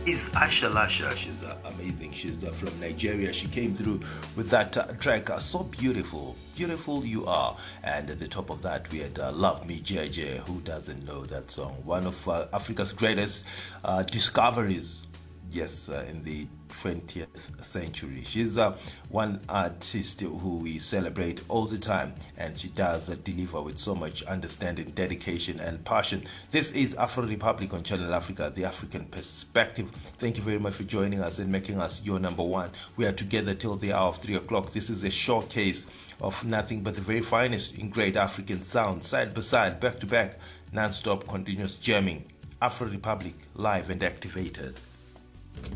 Is Asha Lasha. She's amazing. She's from Nigeria. She came through with that track, So Beautiful. Beautiful You Are. And at the top of that, we had Love Me JJ. Who doesn't know that song? One of Africa's greatest discoveries. Yes, in the 20th century. She's one artist who we celebrate all the time, and she does deliver with so much understanding, dedication, and passion. This is Afro Republic on Channel Africa, the African perspective. Thank you very much for joining us and making us your number one. We are together till the hour of 3 o'clock. This is a showcase of nothing but the very finest in great African sound, side by side, back to back, non-stop, continuous jamming. Afro Republic, live and activated.